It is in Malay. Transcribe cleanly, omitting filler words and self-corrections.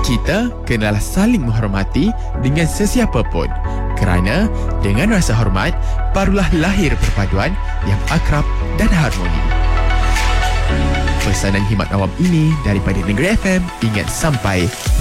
kita kenalah saling menghormati dengan sesiapa pun. Kerana dengan rasa hormat, barulah lahir perpaduan yang akrab dan harmoni. Pesanan khidmat awam ini daripada Negeri FM ingat sampai